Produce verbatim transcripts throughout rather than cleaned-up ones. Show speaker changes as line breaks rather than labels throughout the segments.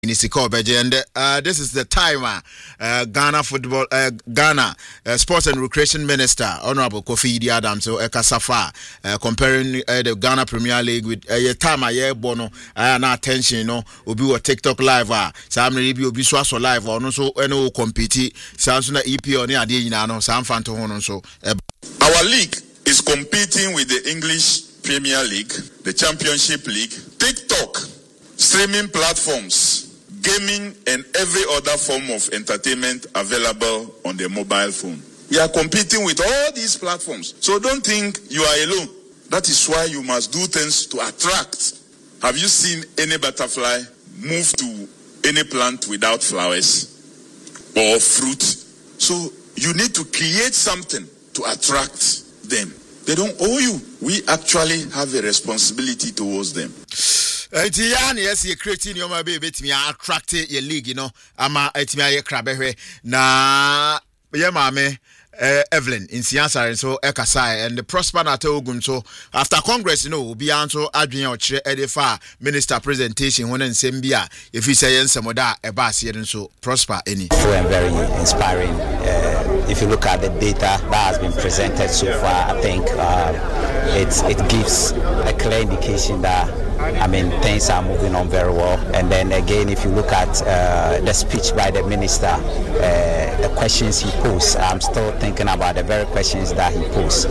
And uh, this is the timer. Uh, Ghana football, uh, Ghana uh, Sports and Recreation Minister, Honorable Kofi Idi Adams, so Ekasafa, uh, comparing uh, the Ghana Premier League with a uh, time a year bono, uh, na attention, you know, obi or TikTok live, ah, some maybe obi swaso live, or no so no compete, sounds na E P or near the no, some fanto hono so.
Our league is competing with the English Premier League, the Championship League, TikTok, streaming platforms, gaming and every other form of entertainment available on the mobile phone. We are competing with all these platforms. So don't think you are alone. That is why you must do things to attract. Have you seen any butterfly move to any plant without flowers or fruit? So you need to create something to attract them. They don't owe you. We actually have a responsibility towards them.
Eti ya na yes ye creating your ma be betimi attract your league, you know, ama etimi aye krabehwe na ye maame uh, Evelyn in Siansare so ekasai and the prosper na ogum so after Congress, you know, obi anto adwen o kire edefa minister presentation when nsem bia if you say nsem da e ba ase yen so prosper any
so very inspiring. Uh, if you look at the data that has been presented so far, I think uh, it's it gives a clear indication that I mean, things are moving on very well. And then again, if you look at uh, the speech by the minister, uh, the questions he posed, I'm still thinking about the very questions that he posed.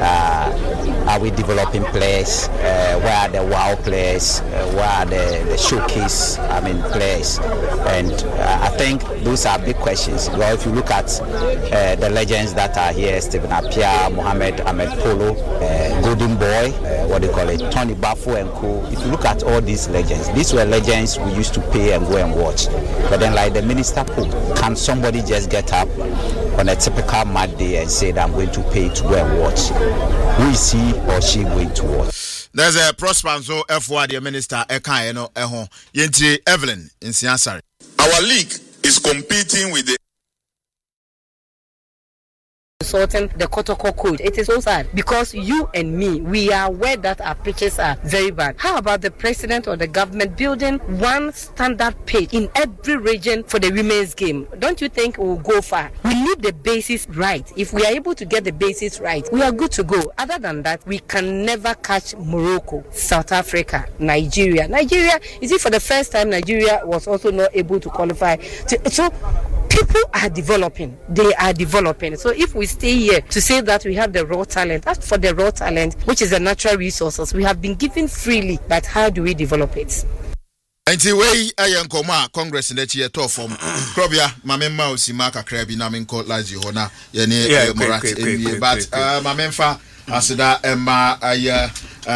Uh, are we developing players? Uh, where are the wow players? Uh, where are the, the showcase, I mean, players? And uh, I think those are big questions. Well, if you look at uh, the legends that are here, Stephen Appiah, Mohamed Ahmed Polo, uh, Golden Boy, uh, what do you call it, Tony Bafo and co. If you look at all these legends, these were legends we used to pay and go and watch. But then, like the minister put, can somebody just get up on a typical mad day and say that I'm going to pay to go and watch? Who is he or she going to watch?
There's a prosper so F one the minister Eka no ehon yenti Evelyn in Siansare.
Our league is competing with the
Consulting the Kotoko code. It is so sad because you and me, we are aware that our pitches are very bad. How about the president or the government building one standard pitch in every region for the women's game? Don't you think we'll go far? We need the basis right. If we are able to get the basis right, we are good to go. Other than that, we can never catch Morocco, South Africa, Nigeria. Nigeria, is it for the first time Nigeria was also not able to qualify? To, so people are developing. They are developing. So if we stay here to say that we have the raw talent, that's for the raw talent, which is the natural resources we have been given freely, but how do we develop it?
Enti wey ayen koma Congress in the chair to form Krobia mamemma osima kakra bi na menko lazi ho na ye ne morat en but uh mamemfa asida emma aya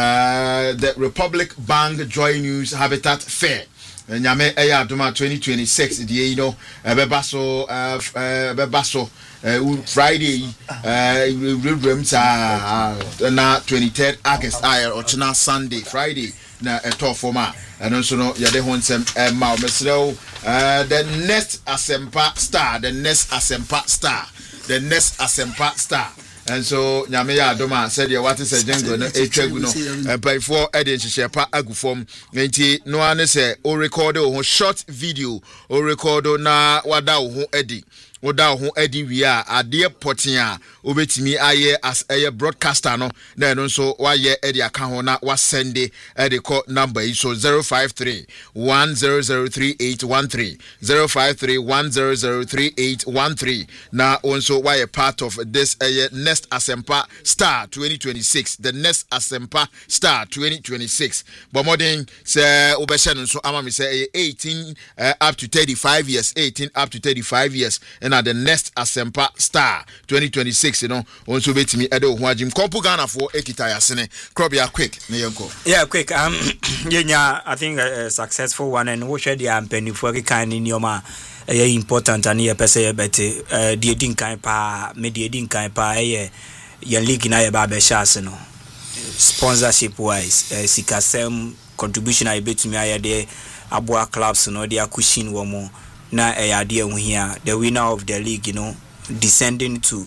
uh the Republic Bank Joy News Habitat Fair nyame eya adoma twenty twenty-six die you know beba so uh beba so Friday uh rem sa na twenty-third August ayer ochina Sunday Friday na eto forma and also no yade ho nsem ma mesrew uh the next Asempa star the next Asempa star the next Asempa star. And so nyame ya adoma said ya what is a jango no etwagu no and by for eden hyepa agufom nti no ane say o record o short video o record na wada ho edi woda ho edi wi a ade potin a obetimi aye as a broadcaster no na no so wa ye edi aka ho na wa send e de call number so zero five three one zero zero three eight one three zero five three one zero zero three eight one three na also wa ye part of this uh, next Asempa Star twenty twenty-six the next Asempa Star twenty twenty-six but modern say obesha so ama me say eighteen uh, up to thirty-five years eighteen up to thirty-five years and at the next Asempa Star twenty twenty-six you know onso betimi edo ho agim kompu Ghana for ekita yasene Krobia quick na yenko
yeah quick um yenya I think a, a successful one and wo hwe dia ampani for kan ni nioma e important and ye pese bete uh, die din kan pa me die din kan pa e ye league na ye ba be chance no sponsorship wise uh, sikasem contribution I betimi aye de aboa clubs no de akushin wo mo na e ade ehia the winner of the league you know descending to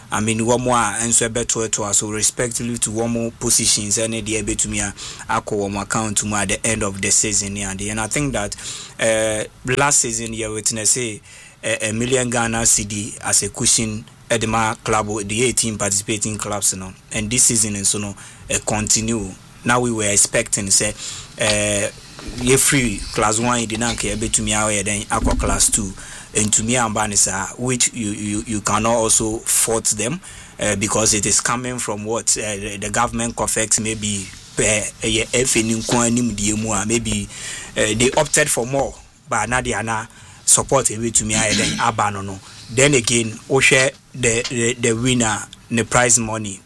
I mean one more and so better to us so respectively to one more positions and the able to me ako one account to me at the end of the season and and I think that uh, last season you witness say a, a million Ghana C D as a cushion at the ma club the eighteen participating clubs you know and this season is so no uh, continue now we were expecting say uh ye free class one you didn't care able to me out then aqua class two and to me and Banisa, which you, you, you cannot also fault them uh, because it is coming from what uh, the, the government confects maybe maybe uh, they opted for more but now they are not support away to me then abandon. Then again, we share the, the the winner the prize money.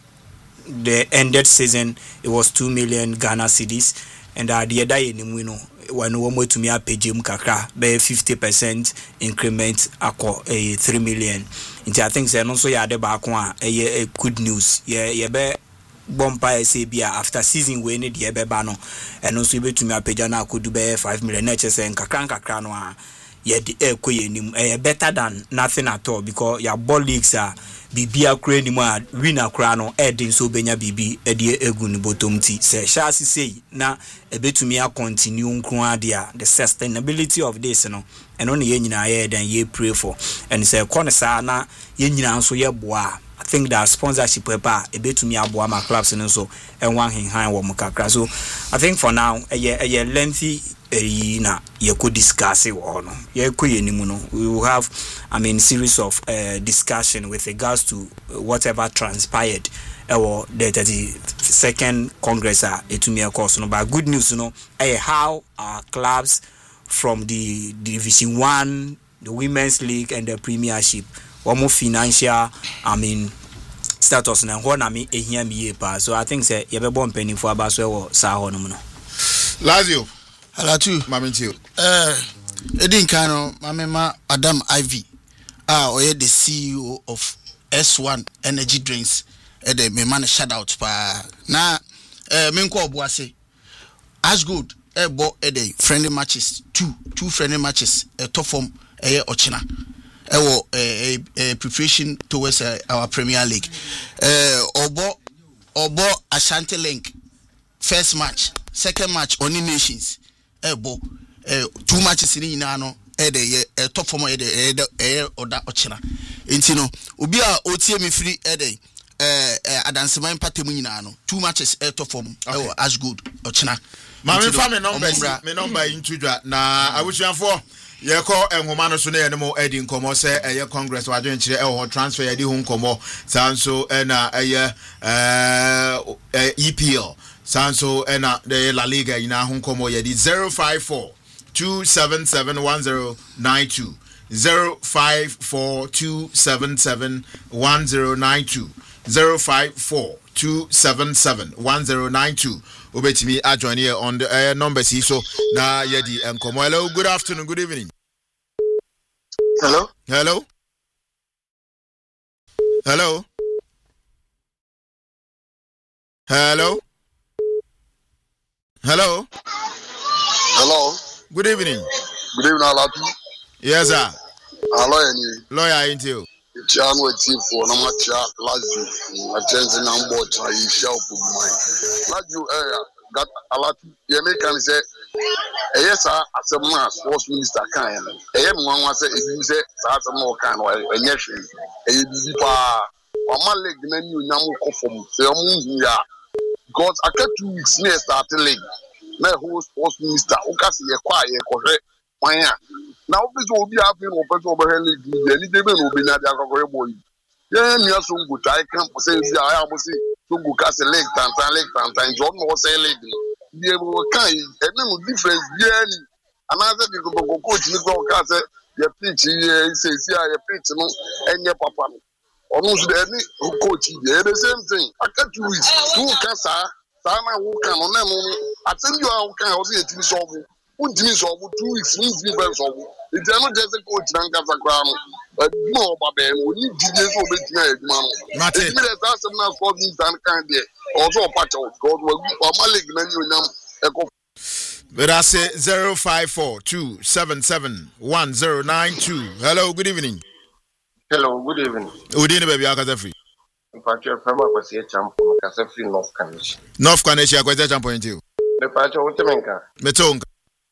The ended season it was two million Ghana cedis and uh, the other in you know when one more to me a page kakra be fifty percent increment ako a three million. I think say no so ya de back one a good news. Yeah yeah be bompa say bia after season we need the be ba no and also be to me a page na could be five million na chese kakra kakra no a yeah the ekoye nim eh better than nothing at all because your ball leagues are bibia kura ni mu a winner kura no edin so benya bibi ede egu ni bottom ti say shasi say na ebetumi a continue nkru dia the sustainability of this no eno ne yenyina ye dan ye pray for and say kone sa na yenyina nso ye boa I think that sponsorship paper ebetumi aboa ma clubs no so enwan henhan wo mukakra so I think for now eye eye lengthy eh na ye could discuss it or no ye koyenimu no we will have I mean series of uh, discussion with regards to whatever transpired or the thirty-second congress uh, etumi course no but good news you know eh how our clubs from the division one the women's league and the premiership one more financial I mean status na ho na me ehia me ye pa so I think say ye be bon penny for abaso wo sa ho no no
Lazio
Alatu
Mamentio
eh Edin Kano Mamema Adam Ivy ah oye the C E O of S one Energy Drinks e de me man shout out pa na eh menko obuase as good e bo e de friendly matches two two friendly matches e top form e ochina e wo eh preparation towards uh, our Premier League eh obo obo Ashanti Link first match second match Oni Nations ebo eh two matches ni nyina no e de ye top form e de e oda ochina enti no obi a otie me free e de eh adanseman patem nyina no two matches e top form e as good ochina
ma me fa me number me number into dwa na awusuafo ye ko enhoma no so na ye no edi nkomo se eye congress wa dwen kire e ho transfer ye di hu nkomo sanso e na eye eh E P L sanso e na the La Liga ina hu nkomo ye di zero five four two seven seven one zero nine two zero five four two seven seven one zero nine two zero five four two seven seven one zero nine two obetimi adjoin here on the uh, numbers so na yedi enkomo. Hello, good afternoon, good evening.
Hello
hello hello hello hello
hello
good evening.
Good evening Alatu.
Yes sir.
Hello any
lawyer into you
Tiano eti for na macha Lazio attend na mbo cha isha opu mai Lazio area that Alatu ye make can say yes sir as a man sports minister kan eh me wan wan say ebi say sa asem no kan no enye hwe eh bibi pa o ma leg na ni onyam ko fom say o mu ya because after two weeks near start league na host sports minister o ka se ye kwa ye ko hwe wan ya na obiso obi afin o peso obo league ye ni debe no obi na dia akoko boy ye ni aso ngu tai kan say bi aya mo say so ngu ka se league tantan league tantan job no say league ye mo kan e no difference ye ni anaze bi go coach ni go ka say ye pitch ye say see ye pitch no enye papa no onu so de ni coach ye the same thing after two weeks two can sa sa na wo kan no na no atem you a wo kan o say etimi so wo untimi so wo two weeks ni three months so wo it no just coach na nkasa kwa no but no baba e wo ni dide so betimi aduma no mate me the last na for me dan kan there also patch out god wo ma leg na ni onyam e ko
but I say zero five four two seven seven one zero nine two. Hello, good evening.
Hello, good evening.
Udine baby akasa free.
Mpacho fama kwasi e champo kasa free North Kaneshia.
North Kaneshia kwasi champo ntiu.
Mpacho utemenka.
Metonga.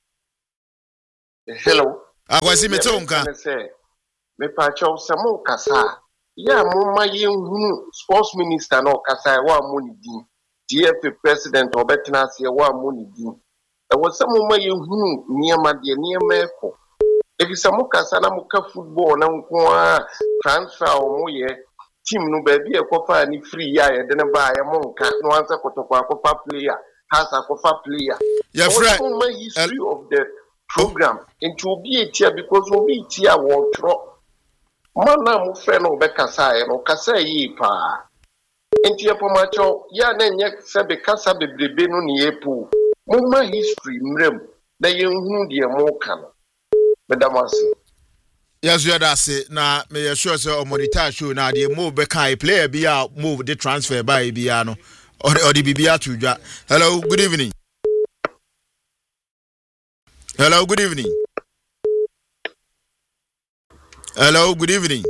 Hello.
Akwasi metonga.
Mpacho samu kasa. Ya mumma yenhunu sports minister no kasa wa monidi. D F A president obetina se wa monidi. E wo samu mumma yenhunu niema de niema eko. If samu kasa na muka football na nko transfer o moye team no baby e kofa ni free ya ye de ba ya monka no ansa kotokwa kofa player has a kofa player.
Your friend
history uh, of the program into be it here because we be here wo tro. Mana mu friend no be kasa e no kasa yi pa. Enti e pomacho ya na nye se be kasa bebrebe no ne epu. Mumma history mrem na yenhu de mo kan. Bedamasi.
Yes, you are say na me sure say o monitor show na the move be kai player be a move the transfer by Biano or or the Bibia to ja. Hello, good evening. Hello, good evening. Hello, good evening.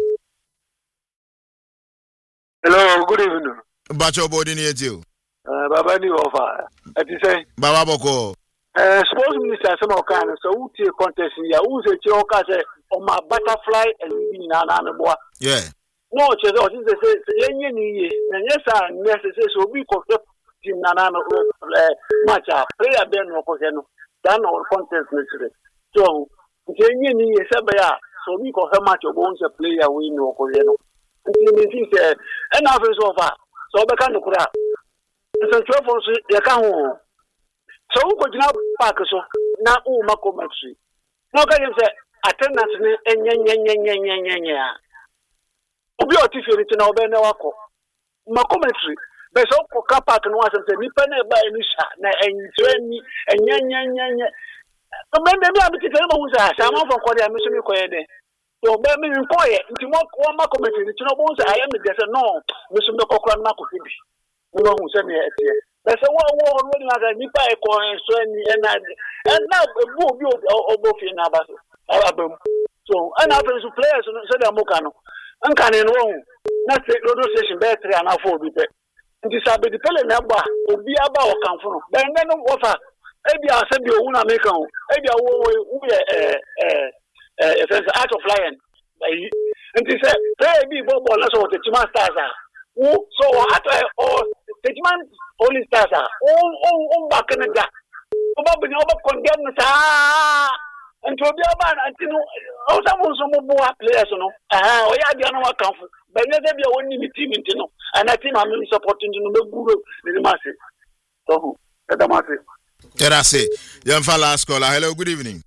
Hello, good evening.
Bacho body near you.
Uh, Baba ni ofa. Ati say
Baba Boko.
Uh, sports minister some kind so who take contest here who say choka say on my butterfly and be na na na boy.
Yeah.
No, che so say say yenye ni ye. Na yesa necessary so be concept team na na match player ben no ko no. Dan no contest necessary. So yenye ni ye say ya so be ko match obo say player win no ko no. Nti me think say and na so far so be kan no kura. So twelve so ye kan ho. So we go to park so na u makometry. No ka say attendance ni enye nye nye nye nye nye nye. Obi otifi ni na obe na wako. Makometry be so ko car park no asem say nipa na ba ni sha na entre ni enye nye nye nye. So me me abi ti tell me who say sa ma for kwode am so mi koye de. So be me nkoye nti mo ko makometry ni no bo say I am dey say no me so me kokora na ko tibi. Me no hu say me etie. But so what war really like nipa e ko so ni na and now go bi obo fi na ba so so and after so players so they mo kan no nka ne no na say road station be three and four bi pe nti sabe di pele na gba obi aba o kan fun be ne no offer e bi ase bi owu na make kan e bi awo wo eh eh eh sense out of lion nti say play bi bo ball na so the team stars ah so at or the man only stars ah on on on back na da oba bi oba condemn sa nti obi aba anti no o sa mo so mo bo players no ah o ya dia no wa kan fu be ne de bi o ni team nti no ana team am supporting no be guru ni ma se so da ma se
era se yan fa last call. Hello, good evening.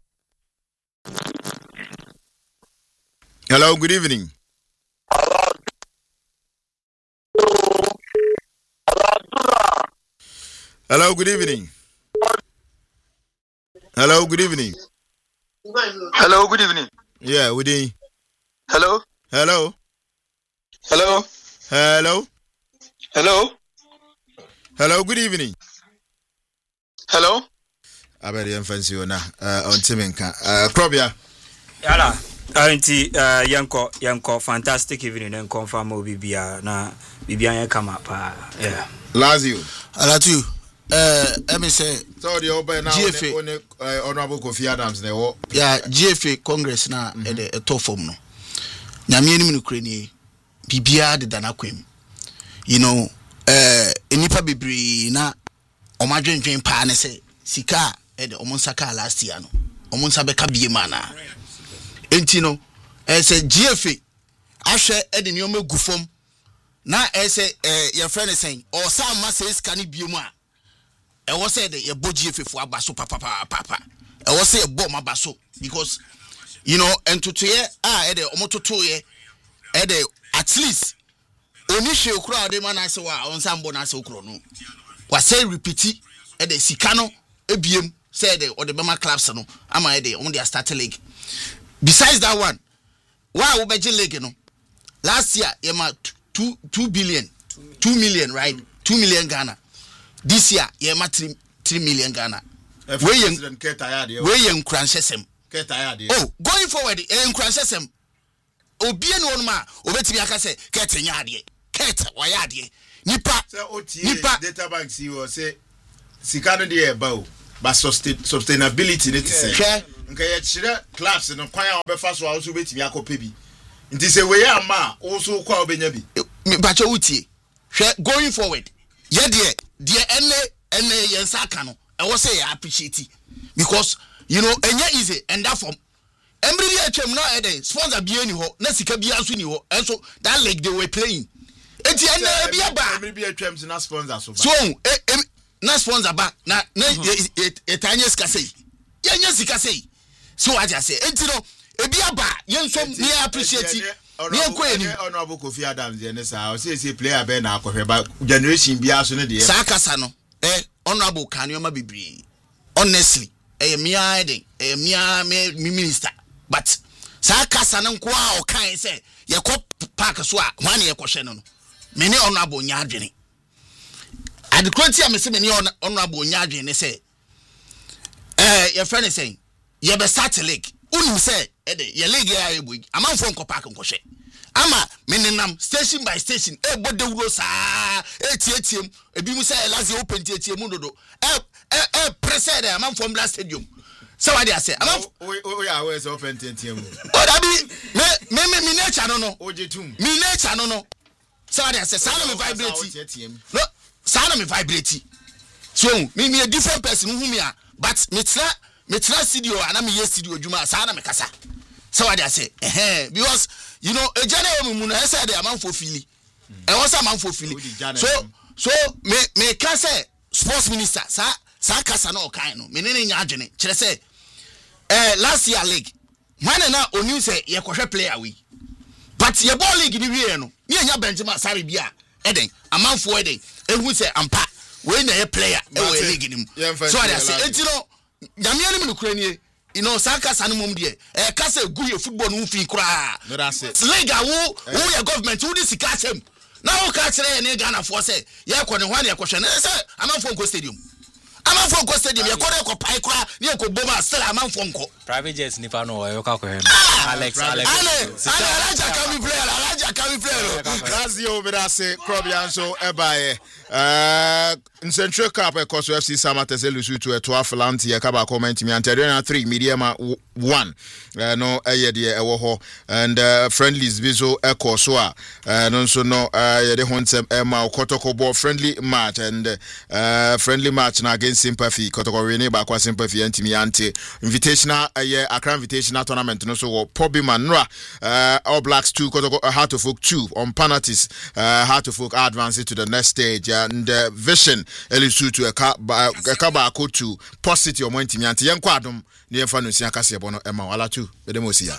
Hello, good evening. Hello, good evening. Hello, good evening.
Hello, good evening.
Yeah, good evening.
Hello.
Hello.
Hello.
Hello.
Hello.
Hello, good evening.
Hello.
Aberi mfansi ona on timenka. Uh Probia.
Yala. Auntie uh yanko yanko fantastic evening and confirm obibia na bibia yan kama pa. Yeah.
Lazio.
Alatu. Uh, let me say.
So the open now
G F A,
on uh, Honorable Kofi Adams ne wo.
Yeah, G F A Congress na mm-hmm. e de eto form no. Nyame ni mnukure ni bibia de dana kwem. You know, eh uh, enipa bibiri na omadwenwen pa ne se sika e de omonsa ka last year no. Omonsa be ka biema na. Enti no, eh say G F A ahwe e de nioma gu fom na eh say eh your friend is saying or some ma say sika ni biema. E was said ye bo G F A for abaso papa papa. E was say bo mabaso because you know entutu ye ah e de omototo ye e de at least oni hwe okura de man ase wa onsambo na ase okuro no. Was say repeat e de sika no ebiem say de o de bema clubs no ama e de on their start league. Besides that one, why we beje league no? Last year ye ma two two billion, two million right? two million Ghana. This year, ye ma three three million Ghana. We yen we yen cranchesem. Oh, going forward, yen cranchesem. Obi enu onuma, obetimi aka say ketenya ade. Kate wayade nipa nipa
data bank C E O say sika no dey about but sustainability need to say nka ye chire class no kwan a obefa so a so betimi akopa bi nti say we ama also kwa obenya bi
me bacho utie hwe going forward ye de de ene ene yensa aka no e wo say ya appreciate because you know enye easy and that from every year chem na e dey sponsor bi ani ho na sika bi aso ni ho and so that league they were playing enti ene bi aba
every year chem na sponsor so
so na sponsor ba na na etanye sika sei yenye sika sei so I just say enti no ebi aba yenso me appreciate ni enko eni
honorable Kofi Adams ye ne sa o say say player be na akohwe ba generation bi aso ne de
sa kasa no eh honorable Kanioma Bibri honestly eh me ade eh me me minister but sa kasa no nko a o kan say ye ko park so a hwan ye ko hwe no no me ne honorable nya adwene adekwanti a me se me ne honorable nya adwene say eh your friend is saying ye be start league unim say e de ye league ya ebu amanfo nko park nko hwe ama menenam station by station e bode wuro saa e tietiem ebi mu say lazi open tietiem mu dodo e e preside amanfo mbla stadium so what they say amanfo
o ya we say open tietiem mu
o da bi me me me me nature no no
ojetum
me nature no no so what they say sound me vibrate no sound me vibrate so me me a different person who me a but me tra me tra studio ana me yes studio djuma sa na me kasa so what they say eh because you know a general mu no say dey amanfo fili e won say amanfo fili so so me me ka say sports minister sa sa kasa na o kan no me ne nya adwene kire say eh last year league when na onu say ye kohwe player we but ye ball league ni wie no ye nya Benjamin Sari bia eden amanfo eden ehu say ampa we na ye player e we league ni mu so what they say etino nyame ani me kuranie you know saka sanu mum de eh kasa gu ye football no fi kura
no that's it
league wo wo ye government wo di sika chem na wo ka kire ye ne Ghana for say ye ko ne hwan ye ko hwe na say amanfo nko stadium amanfo nko stadium ye ko de ko pai kura ne ko boma still amanfo nko
private jets ni pa no ye ka ko he Alex Alex
ale alaja ka mi player alaja ka mi player
Razio Berase Krobia so ebaye uh Central Cup e Koso F C Samates elusu to twelve Lanti e kaba comment me anterior three medium one uh, no eye de e wo ho and uh, friendlies bizo e Koso a uh, no so no uh, ye de hontem e ma Kotoko ball friendly match and uh, friendly match na against Sympathy Kotoko win ba kwa Sympathy antimi ante invitational uh, Accra invitational tournament no so wo Pobi Manra uh, All Blacks two Kotoko uh, Heart of Folk two on penalties uh, Heart of Folk advances to the next stage and uh, Vision elisu to a kaba ko to positive montimi ante yenko adom ne yemfa no sia kase ebo no ema wala tu bedemosia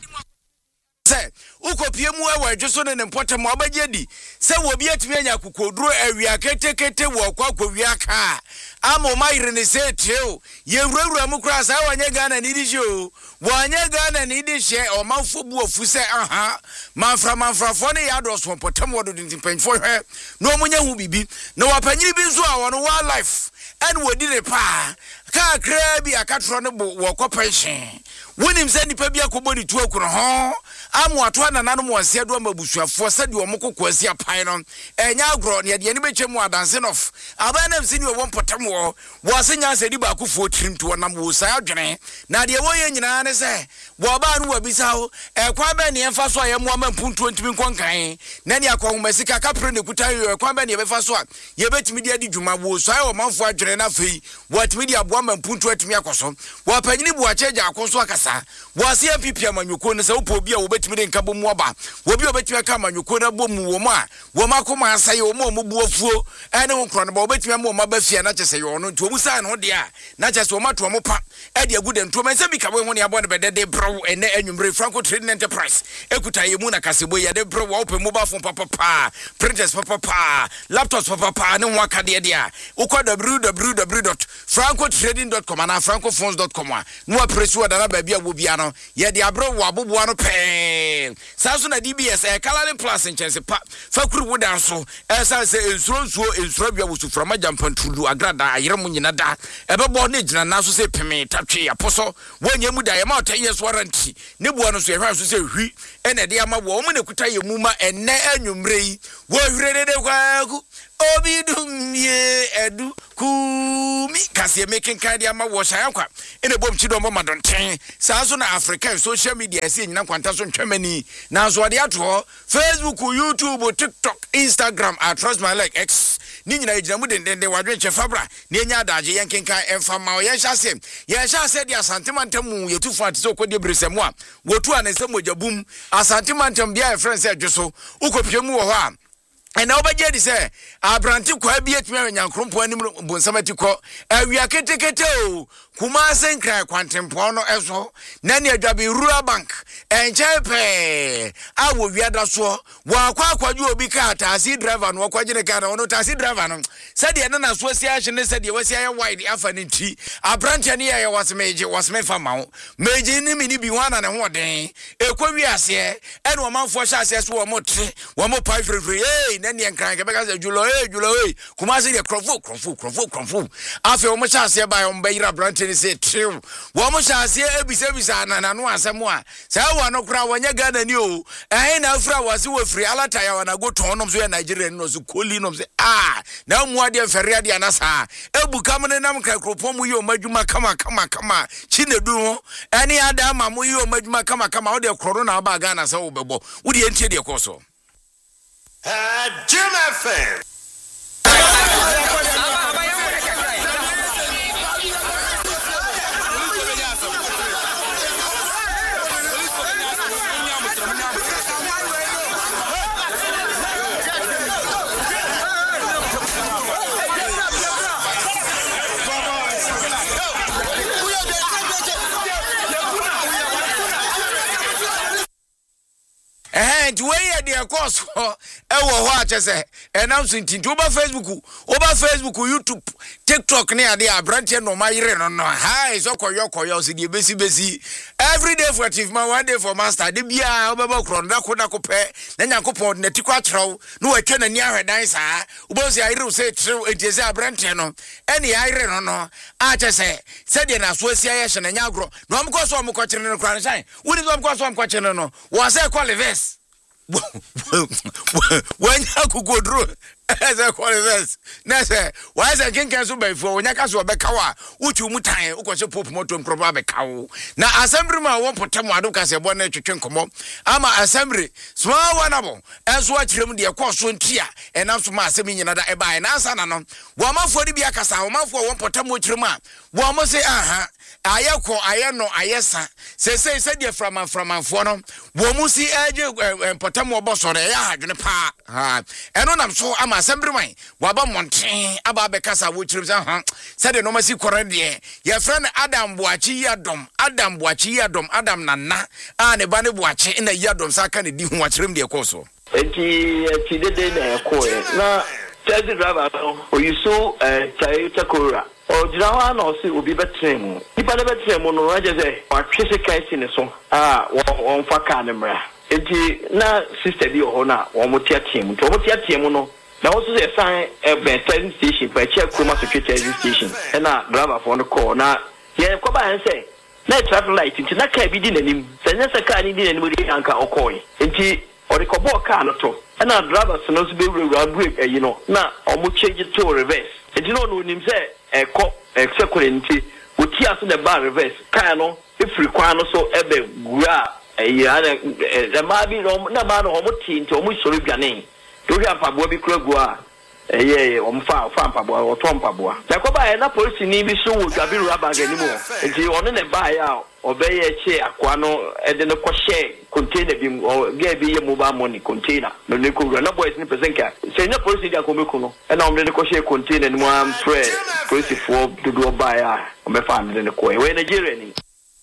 say ukopie mu ewa adwoso ne mpota mo abaje di se wo bi atimi anya kokoduro awia ketekete wo kwa kwawia ka amo mayire ne se teo ye wurawura mu kura sa wanye Ghana ni di show wanye Ghana ni di she o manfo bu ofu se aha manfra manfra fo ne ya do so mpota mo do din panfo hwe no omunya hu bibi na wapanyiri bi nso a wono wa life and wodi ne pa ka kra bi akatro ne bo wo ko pension wonim se nipa bi akobodi tu akuro ho amu ato ananano mo asia do mabusuafo se de omokoko asia pan no enya agro ne de ne betwemu adanse nof abanam sini wo mpotam wo wo se nya se di ba akufo tirim to nam wo sa adwene na de wo ye nyina ne se wo ba no wabisa ho e kwa ba ne emfa so aye mo amampuntu ntimi nkonkan na ne akonwomasika kapre ne kuta yo e kwa ba ne befa so a ye betimi de adi dwuma wo so aye wo manfo adwene na fei wo atimi de abo amampuntu atimi akoso wo panyini bu acheja akoso akasa wo se M P P amanyuko ne se wo po bi a wo betimi de nka bo mu aba wo bi obetimi aka amanyuko na bo mu wo mu a wo makoma asaye wo mu mu buafuo ene wo nkro ne bo obetimi mu ma ba fia na chese yo no nti omu sa no de a na chese wo mato mo pa e de agude nto mense bi ka we ho ne abo ne bedede bro ene anwumre Franco Trading Enterprise ekuta ye mu na kasebo ye de bro wo open mobile phone papa pa printers papa pa laptops papa pa ne ho aka de de a ukọ w w w dot franco trading dot com na francophones dot com a no apresu da na ba bia wo bia no ye de abro wo aboboa no pe sa so na D B S e Kalale Plus nkense pa fakuru wo dan so e sa se ensuro nsuo ensuro bia wo su frama jampantulu agrada ayere mu nyina da e bebo na gina na so se peme tatwe aposo wonye mu da ye ma ten years warranty ne buo no so ye hwa so se hwi e na de ama wo mu ne kuta ye mu ma enne anwumre yi wo hwire de kwaku obidum ye edu kumi kase making kind ama wo shan kwa ene bom chido mo madonten sa so na African social media se nyina kwanta so ntwemani na so de ato Facebook, YouTube, TikTok, Instagram, I trust my like X ni nyina ejina mu den den wadwen che fabra ni enya daje yenken kan emfa ma ye hya se ye hya se de asantemantam yetufu ate so kodi bresemu a wotu anese mojabum asantemantam bia e friends e dwoso ukopiem wo ho a ena obaje di se abranti kwa bi etumi nyankrompo anim bonsamati ko awia ketekete o kuma senkra kwantempo no eso na ne adwabe rural bank enchepe awo wiada so wa kwa kwaju obi ka taxi driver no kwagine ka no taxi driver no said ye na so association ne said ye wasi aye wide afa ne ti abranti ne ye wasmeje wasme fama meje ni mi ni bi wana ne ho den ekwa ase e no manfo sha ase so wo motre wo mo pai frefre eh na ne nkran ke beka se julo eh julo eh kuma se de krofo krofo krofo krofo afi wo mo sha ase ba yo mbayira abranti ne se triw wo mo sha ase ebisa ebisa na na no asemo a sa wo no kra wonya Ghana ni o eh na afra wase wo free alata ya wana go tonom so ya Nigeria no so koli no se ah na mu ade fere ade anasa ebu kamne nam kra kropom yi o madwuma kama kama kama chinedu ene ada ma mu yi o madwuma kama kama wo de corona ba Ghana sa wo bebo wo de entie de koso
Uh, Jim F M.
Eh, to where the course for ewo ho achese announce ntinti oba Facebook oba Facebook YouTube TikTok ne ade abrante no mayire no no hi so koyo koyo si de besi besi every day for chief man one day for master de bia obaba kro na ko na ko pe na nyankopon na ti kwa trew no atwa na ni ahwedan saa obo si ayire se trew entiese abrante no ene ayire no no achese se de na so asi aye hye na nyagro no am ko so am ko kire no kra shine woni so am ko so am ko kire no wo say qualifies when you go through as a qualifiers na say why say kinkan so by for onyaka so be kawa uchu mutan ukose pop moto mproba be kawo na assembly ma won potam ado ka se bo na twetwe nkomo ama assembly small one abo enso akirem de ekoso ntia enam so ma asemi nyina da e ba na ansa na no wo amafo di bia kasa wo amafo won potam okirem a wo amo say aha ayeko ayeno ayesa se se se de from from afo no wo mu si eje potam obo so re ya adwene pa ha eno nam so ama assembly man waba monten aba be kasa wo kirem say ha se de no masi kore de ye friend Adam Boachi Yadom Adam Boachi Yadom Adam nana a ne ba ne Boachi na Yadom saka ne di hu akirem de ekoso
enti enti de de na ekoe na taxi driver no oyiso eh Toyota Corolla o jirawa na osi obi betrem nipa de betrem no aje say watwese kaisi ne so ah won fa ka ne mra enti na sister bi o na won motia team to motia team no na also say sign e be train station pa check kuma security station na driver for no call na ye ko ba han say na traffic light enti na ka bi di nanim sanya sa ka ni di nanim di anka okoi enti o de ko bo ka no to na driver no so be break eh you know na o mo change to reverse enti no no nim say e ko execute nti oti aso the bar reverse kan no ifri kwan no so ebe gura e ya na ma bi no na ma no ho moti nti o mo sori dwane to hia mpaboa bi kura gua e ye o mfa fa mpaboa o to mpaboa na ko ba e na police ni bi so wo dwabi rubber gani mo nti ono ne ba ya obeye che akwa no e de no ko share container bi o ge bi ye mobile money container no ne ko na boys ni person ka se na police dia ko meku no e na omde ne ko share container ni mo am pre police for do do ba ya o me fa ne ko e we Nigeria ni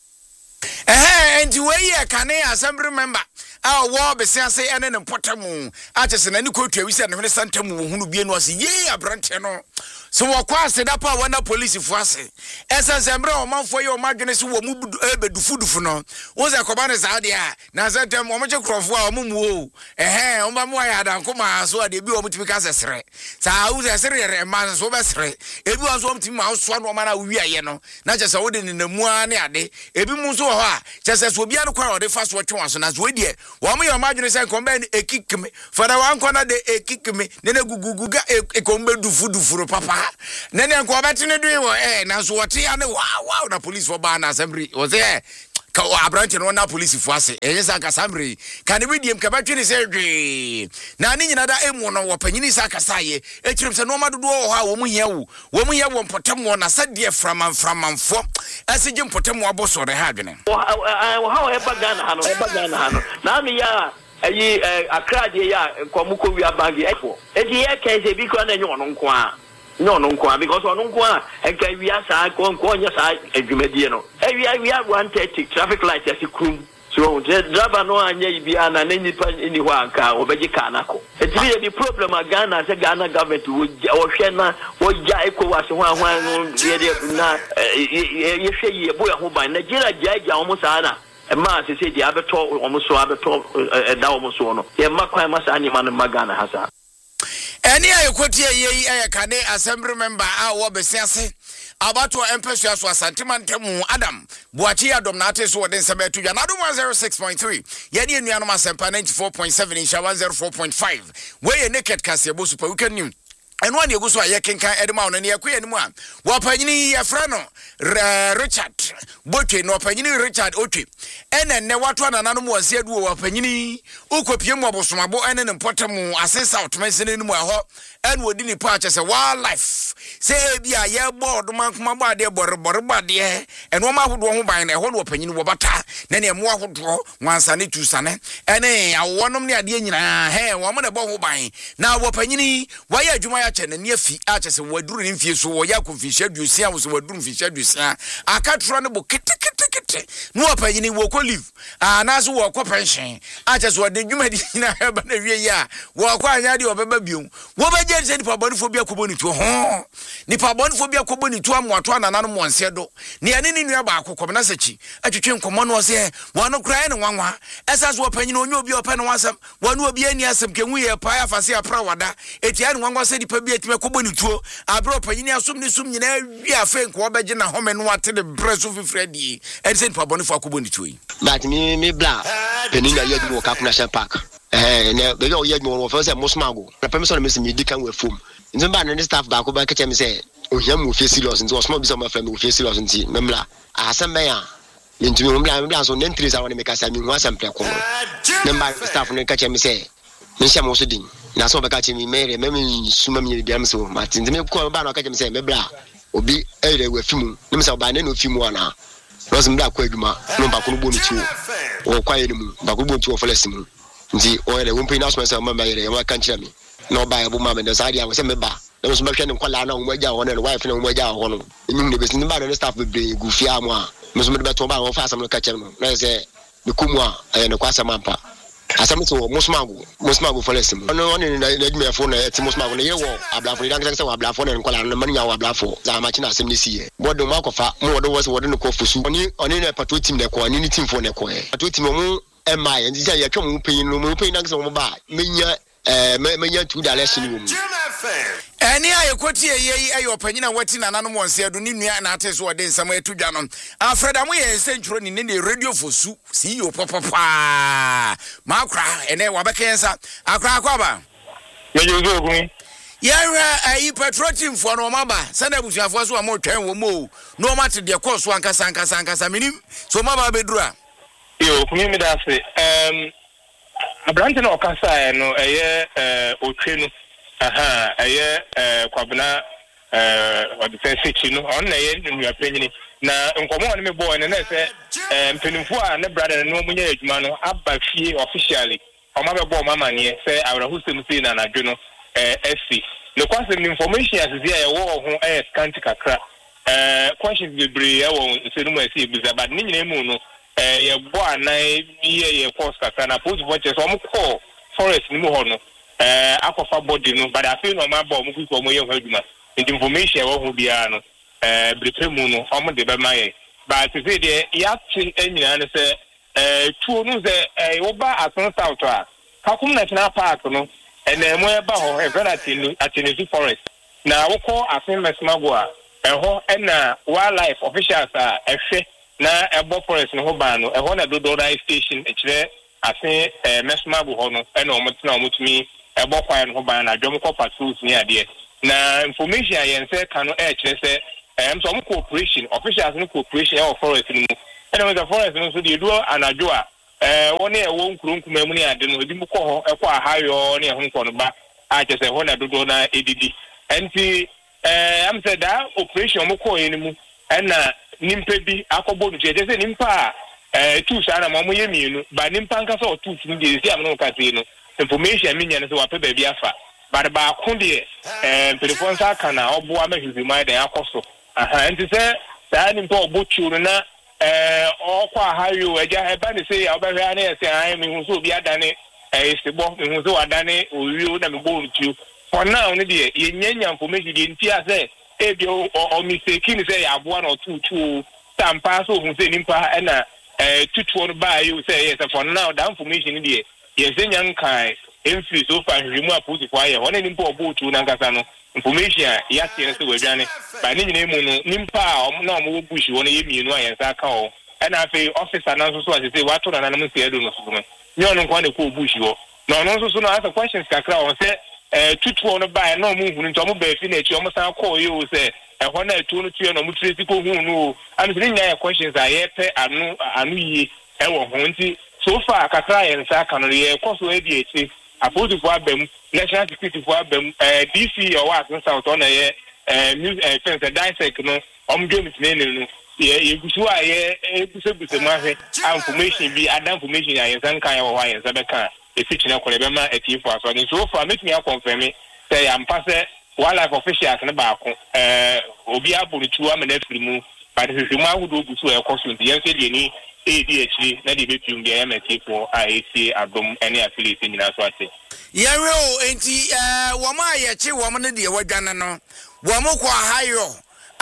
eh enti we ye kan assembly member a wo be se ase ene ne potamu a chese na ni ko twa wi se ne hwene santamu hunu bie no ase ye abrante no so wakwa se da pa wana police fo ase esa sembre o manfo ye o madwene se wo mu ebedufudufu no wo ze koba ne sa de a na se tem o mo che krofo a o mu o ehe o ba mu ya da nkoma so ade bi o mu timi ka sesere sa wo ze sere re ma so be sere ebi wo so o timi ma so no ma na wi aye no na che se wo de ne namu a ne ade ebi mu so ho a che se so bia no kwa o de fa so twe so na so die wo mu ye o madwene se komba ne ekikime fada wan kona de ekikime ne ne guguguga ekombe dufudufu papa nene nko obetene dui wo eh na so wote ya ne wow wow na police for ba na assembly wo say ka abranche no na police fo ase enye sa ka assembly ka ne bidiem ka batwe ne say dwi na ne nyina da emu no wo panyini sa ka saye ekirim se no madodo wo ha wo mu hia wo wo mu hia wo mpotem wo na sadie framan framanfo asije mpotem wo boso re ha dwene
wo ha e bagana ha no e bagana ha no na me ya ayi akrade ya komuko wi abangi efo edi ye keze bi ko na nyo no nko a no no nko because ono nko a enka wi asa ko nko nya sa adwumadie no e wi wi one thirty traffic light ya sikrum so the driver no anya ibi ana na nipa ni ho anka obeji ka nako edi ye di problem a Ghana se Ghana government wo hwe na wo ja ECOWAS ho ahwan no ye de na ye hwe ye bo ya ho ban Nigeria ja ja omo sa na ma se se di abeto omo so abeto da omo so no ye makwan ma sa anyima no magana hasa
eni ayekoti ye ye kane assembly member a wo besiase abato empesua so asantemantemu Adam Buachi Adom na ate so den sebetu ya na do one oh six point three ye ne nuanom asempa ninety-four point seven in one oh four point five we ye naked kase bo super weekend new eno ane eguso aye kenkan edema no ne yakwe animu a wo panyini ye fra no Richard Botwe no panyini Richard Otwe ene ne wato anananom wanse adu wo panyini ukopie mu abosomabo ene ne mpotemu asesa otomesene nimu aho ene wodi ni pa che se wildlife se bia ye board man kuma ba de bor bor ba de eno ma hodo ho ban na ho no panyini wo bata ne ne mo ahodo wansane tusane ene awonom ne ade nyina he wo mo ne bo ho ban na wo panyini waye adwuma ya che ne ne afi a che se waduru ne mfie so wo ya konfisha adusia wo so waduru mfisha adusia akatro ne bo kitikiti no panyini wo ko live anaso wo ko pension a che so wadde dwuma di na ba na wie ya wo ko anya de obeba biom wo ba je se nipa bonfo bia ko boni to ho nipa bonfo bia ko boni to amoato anana no monse do ne ane ni nua ba akokom na sachi atwetwe nkomo no se wono krai ne wanwa esa so panyini onye obi opa ne wansam wono obi ani asem kenwu ye pa afase apra wada etia ne wanwa se nipa bia etime ko boni to abro panyini asom ni sum nyina wi afa nko obeje na home no ate de breso fifredi e se nipa bonfo ko boni to yi
but me me bla penina ye du ka kuna park eh ne be yo ye mo wo say mosmago na permission me se me dikan we fom nzimba no staff ba ko ba ka me say ohia mu fe serious nti osmo bi so ma fa me fe serious nti memla asem be ya ntimi memla memla so nentri sa woni me ka sa mi hu asem pre ko memba staff no ka me say me sha mo so din na so be ka me mere me me suma me bia me so ma nti me ko ba no ka me say memla obi ere we fimu me say ba ne no fimu ana no so mda ko adwuma no ba ko no bonu ti o kwa ye mu ba ko bonu ti o folesi mu nti o ere wo mpe na so say ma mere ya ka nchira me no ba ya bu ma me da sa dia wo say me ba na so behwe ne kwala na wo magya wo na wife na wo magya wo no enyim ne besi ne ba no staff be gufia mu a me so me be to ba wo fa asam no ka kyer no na say be kumu a ne kwa asam ampa asam so musmago musmago folesi mu no one na adwuma fo na eti musmago na ye wo ablafo ni danka say wo ablafo na kwala no man nya wo ablafo za ma chi na asem ne siye bodo mu akofa mu wodo wo se wodo ne ko fusu oni oni na pato team ne ko oni ni team fo ne ko e pato team mu ema ye nti ya twom mu panyin no mu panyin danka say wo ba menya eh menya two direction wo mu
eni ayekoti yeyi ayo panyina wati na nanom wonse adu ni nua na ate so wode nsam atudwa no Alfred amu ye centro ni ne radio fosu C E O papa makra ene wabekensa akra akwaba
yeju zo okumi
yara ayi petrol team fo no maba sana busuafo so amo twen wo mo no mate de course ankasa ankasa ankasa minim so maba bedura
yo okumi mi da se em abrante na okasa no eye eh otwe no aha eye eh kwabena eh odise sechi no on na ye nua penyini na nkomo on me boy na na se eh mpenimfo a ne brother no munye adwuma no aba fie officially o ma be bo mama ne se awra husem si na nadwo no eh esi le kwase information asisi e wo ho eh scanty kakra eh questions bebre e wo se no esi ebuza but ni nyina mu no eh ye bo anan ye ye course kakra na post watches o mo call forest ni mu ho no eh akofa body no but I feel no ma bo mo kuko mo ye ho adwuma the information what will be an uh Britain almost the Bamaye. But to say the Yatin and say uh two news a Oba at South Kakum National Park, no, and then where about a very at Tennessee Forest. Now, we call a famous Magua, and uh wildlife officials are a na ebo forest no hobano e ho na do do station e kire ase eh mesmabu ho no e na omotina omotumi ebo kwan no hobano na dwom ko patrols ni ade na information ayen se ka no e kire se em so cooperation officials no cooperation e forest no e na the forest no so de do anajo a eh woni e wo nkurunkuma mu ni ade no ebi mu ko ho e kwa ahayo ne ho nko no ba a kire se ho na do do na edidi enti eh am say that operation mo ko eni mu e na nimpe bi akobo nu je se nimpa eh tu sa na mo ye mienu ba nimpa nka so tu tu de si am no ka se no information mi nya no so wa pe ba bi afa ba ba ko de eh telephone sa kana obo amahizi mai da akoso aha enti se sa nimpa obo chu na eh okwa hayo eja e ba ni se ya obehwe ana e se an mi hu so bi adane eh sebo mi hu so adane owi na mi bo tu for now ni de ye nyanya information de nti ase ebio o mistake ni say aboa na tutu tampa so hu say nimpa na eh tutu no ba you say yes for now that information ni dey yes nyan kai emfi so far hwimu apoti kwa ye wona nimpa obo tu na nkasa no information ya tie say wadwane ba ni nyina mu no nimpa na omo bush wona ye mienu ayensa ka o na afi officer na so so ase say wato na na mu say do no so no nyo no kwa ne ko bush wo no no so so na ask questions kakra on say eh tutu no ba na omo hu nto omo ba fi na echi omo san call you say e ho na etu no tue no mo tresi ko hu no am say nya questions aye pe anu anu yi e wo ho nti so far kakra yen sa ka no ye koso e bi echi apodi fo abam national security fo abam eh D C o wa san south on ye eh music eh fence dissect no omo do mi tene no ye ye gusu aye e gusu gusu ma he information bi ada information aye san kan ye wo aye sa be kan e fi chine ko le be ma eti fo aso ni so far make me confirm say am pass wildlife officials ne ba ko eh obi aburitu amana firimu ba de hwehwemu ahudo gusu e koso ndi yen se de ni e di echi na de bepium de am eti fo a eti adom ene affiliate nyina so ate
yewe o enti eh wo ma ye chi wo ma ne de wadwane no wo mo kwa hayo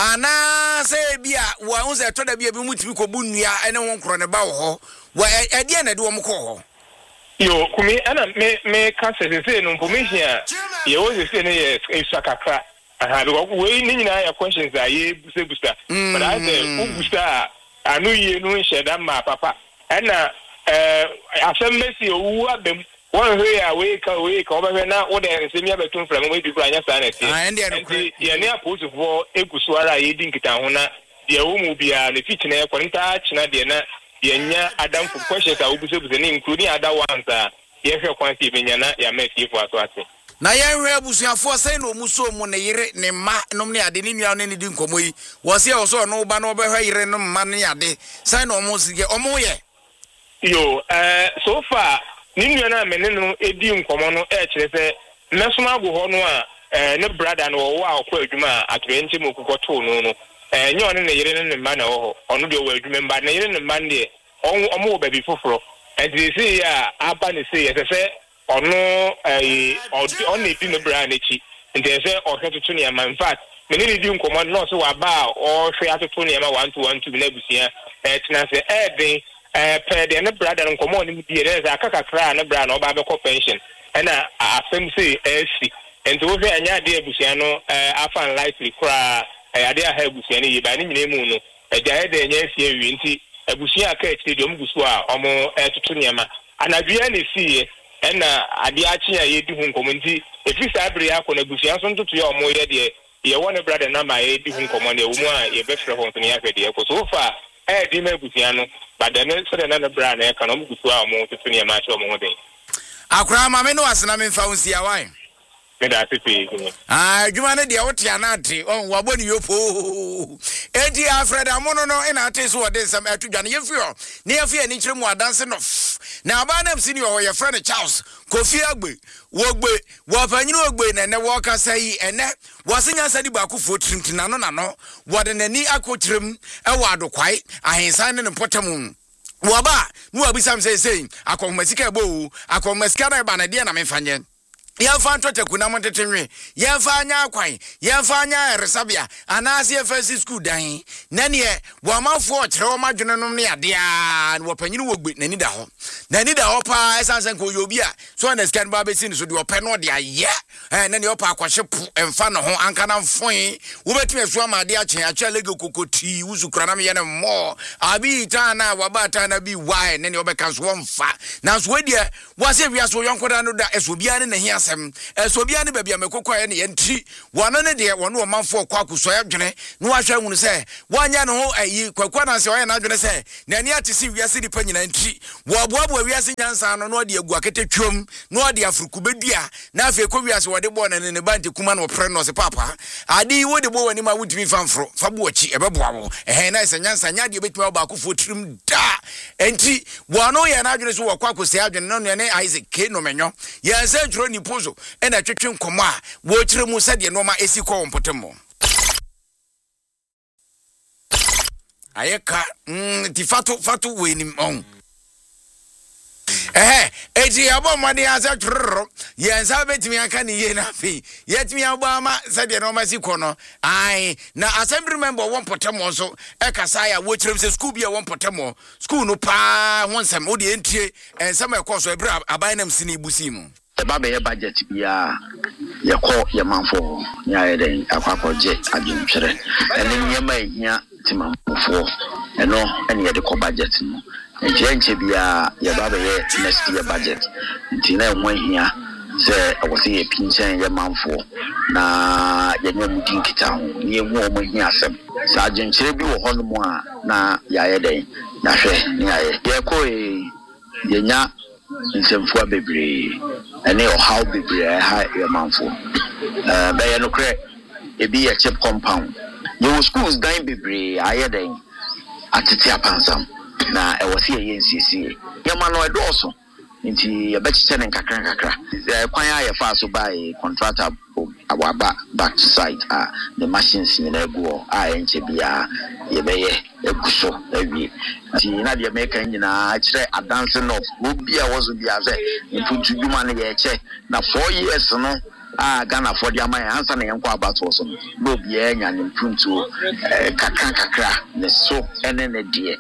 ana se bia wo hu se to da bia bi mutimi ko bunua ene won kro ne ba wo ho wo e de na de wo mo ko ho
yo kumi ana me me ka se se no information ye wo se ne ye isakakra aha be we ni nyina ya questions a ye buse busta but I say u busta anu ye no sheda ma papa ana eh asem mesi owu abem won hwe ya we ka we ka oba na wo de se mi abetun from we di kura nya sa na ti enti ye ne apotu fo egusu ara ye di nkita ho na ye wo mu bia ne fit na ye kwanta china de na yenya adam for questions a ubuse buse ni including other ones a ye hwe kwanti benya na ya make you aso ate
na ye hwe abusuafo sai no muso mu ne yire ne ma nom ne ade ni nua ne di nkomo yi wo se wo so no ba no be hwe yire no ma ne ade sai no mu sige omo ye
yo eh so far ni nua na me ne no edi nkomo no e kire se mesoma ago ho no a eh ne brother no wo a akwa adwuma atwenti mu kokoto no no eh nyo ne ne yire ne ma na wo ono de wo adwuma mba ne yire ne ma ne omo ba bi foforo and they say ya aba ne say yes say ono eh on ne di ne bra na chi and they say o heto to ne ma in fact me ne di nkomo no so wa ba o hwe atoto ne ma one to one to na busia eh tina say eh den eh per de ne brother nkomo ne di e say akaka kra ne bra na o ba be ko pension na afem say eh si and wo hwe anya de busia no eh afa likely kra eh ade a ha busia ne yi ba ne nyina mu no eh ja de nya si awi nti abusia aka stadium gusu a omo etoto niama anadua ne sie na ade achi a yedi hu nkomo nti efi sabre akọ na abusia so ntoto ya omo ye de ye wone brother na ma yedi hu nkomo ne wo mu a ye befre ho nto ne ya fede ko so fa eh di ma abusia no bada ne so de na na bra na ya kana omo gusu a omo toto niama achi omo ho den
akra ma me no asena me mfa unsi awan
me da tepe
ah djuma ne dia wote anate on wabo ni yopo edi Alfred amono no ina ate so wode nsam atudwane yefio ne yefio ni kire mu adanse no na aba na msi ni ho ye friend Charles Kofi Agbe wogbe wo panyinu ogbe na ne wo kasa yi ene wasenya sadi ba ku fotrim tinano na no wode nani akotrim e wo adokwai ahensan ne potamu waba nu abisam sei sei akomasika bo akomasika na ba na dia na memfanye Yɛmfa ntɔtaku na montetenwe yɛmfa anya akwan yɛmfa anya resabia anaase yɛfasi school dan na ne wɔamanfoɔ kyerɛ wɔn adwene nom ne adea na wɔpanyini wɔ gbe nani da hɔ nani da hɔ pa esanse nko yobi a so na scan ba besi ne so de ɔpɛ no de ayɛ eh na ne ɔpa akwahye po emfa no ho anka na mfoe wobɛtumi aso ama de akyen akya lege kokoti wusukura na me yɛ ne mmɔ abi ta na wabata na bi why na ne ɔbɛka so wɔmfa na so we de wɔase wiase yɔnkoda no da esobia ne ne hia asɛm esobia ne babia mekokɔ ne yɛntri wɔno ne de wɔno ɔmanfo kɔ akoso adwene no ahwɛ hunu sɛ wɔanya no ho ayi kwakwa na sɛ ɔyɛ na adwene sɛ na ne ate si wiase di pa nyina ntri wɔboaboa wiase nyansa no no de agu aketetwom no de afruku bedua na afei kɔ wiase wɔde bɔ na ne ne bante kuma no prɛ no se papa ade wo de bɔ wani ma wutumi famfro fa bo achi ɛbɛboa wo ɛhɛ na sɛ nyansa nya de betumi ba akofo tirim da enti wɔno yɛ na adwene so wɔkɔ akoso adwene no ne Isaac K no menyo yɛ sɛ dwuro ni pozo ɛna twetwe nkɔmɔ a wo kyerɛ mu sɛ de no ma esi kɔ wɔmpotemo ayeka mm ti fatu fatu we ni on eh eti abo made asa trrr yensa betimi aka ni ye na fi yetimi abo ama se de no ma si kɔ no ai na assembly member won potemo so e kasa ya wo kyerem se school bia won potemo school no pa ho nsem wo de entie ensem e kɔ so ebra aban nam sini busi mu
eba be budget bia ye kɔ ye manfo nya ye den akwakɔje adwentwere ene nyema ehia timamfo eno ene ye de kɔ budget no nche bia ye ba be next year budget nti na enwe hia se awose ye pinchen ye manfo na ye nyam dinkita ho ye hu o mo hia asem sa adwenkyere bi wo hono mu a na ya ye den na hwe ne ya ye ye ko ye nya nsemfo bebre ene o how bebre ha ye manfo eh be ye no kre e bi ye chip compound ye schools dan bebre aye den atete apansam na e wose ye nsisi yema no edoso nti ye bechiche ne nkakra nkakra e kwan ya fa so by contractor awaba back to site ah the machines ni na egu a enche bia ye beye eguso ewie nti na de make nyina kire advancing of obi a wozo bia se ntutu dwuma ne ye che na four years no ah Ghana for the amount answer na yenko about so no bia nya ne mpuntu kakra kakra ne so ene ne de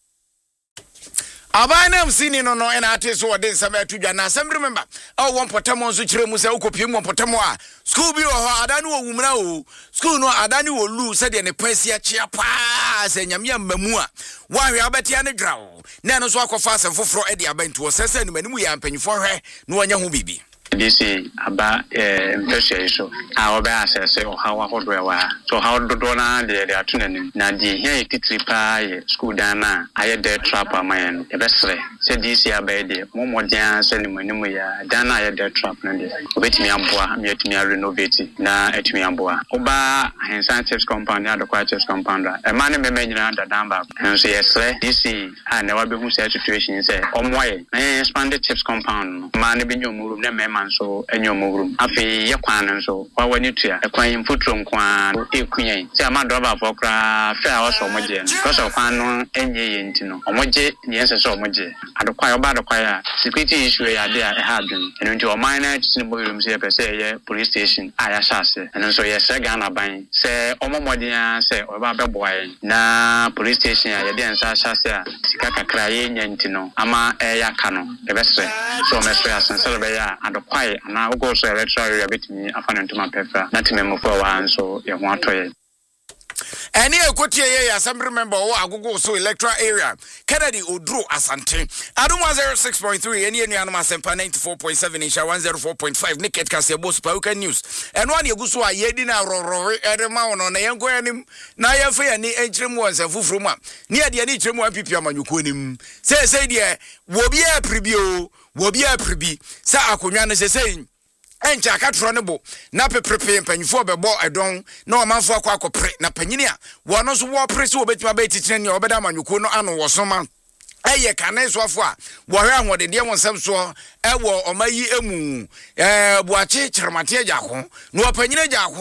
Abanam sini no no ena ate so wode nsama atudwa na asem remember oh won potamo so kire mu se ukopiem won potamo a school bi ho adani wo wumra o school no adani wo lu se de ne pasia chia pa se nyame amamu a wahwe abetia ne dwawo na no so akofa asem foforo e de abantu se se ne manimu ya mpanyifo hwe no wanya ho bibi
this aba eh impression so a oba asese o hawa hodo wa so how do na de de atunanim na di here titiri pa ye school dan na aye de trap amayen e besre se this aba de momodan se ni manimu ya dan na aye de trap na de obetimi amboa me atimi renovate na atimi amboa oba hensan chips compound ya dokwa chips compound e ma ne meme nyina da dan ba enso yesre this a na wa be hu situation se omoye na expanded chips compound ma ne be nyomuru na mema so enyomuru afi yakwan so wa wani tua ekwan mfutro nkwan ekunyen se amado ba fokra fe a so moje because okwan no enye yenti no omoje yense so omoje adokwa oba adokwa ya security issue ya de a hadun eno nti o minor tin boyum se pese ye police station aya shase eno so ye se Ghana ban se omomodin se oba beboa na police station ya de ensa shase a sika kakra ye nyanti no ama e yaka no e besre so mesre asense be ya adokwa na ugo so electoral area betimi afana ntuma pefa na timemfo wa nso ye ho atoye
Any equity ye assembly member or agogo so electoral area Kennedy Odro Asante Adum one oh six point three any any anoma sempa ninety-four point seven Isha one oh four point five Niket Kasebo Spauka News and one yeguso a yedi na roro edema ono na yenko anim na yefa ya ni enkyeremu ansafo froma ni ade ani kyeremu ampipi amanyuko nim say say de wo bia pribio wo bia pribi sa akonwa no say say encha katro ne bo na peprepe mpanyifo bebo edon na omanfo akwa akopre na panyini a wono so wo pre se obetima be titire ne obeda manyuko no ano wosoma eye kane soafo a wo hwe ahode de wonsem so e wo omayi emu eh buache kirmate agako na opanyini agako